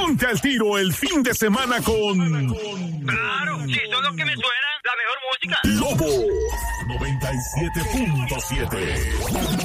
Ponte al tiro el fin de semana con... Claro, sí, son los que me suenan, la mejor música. Lobo 97.7.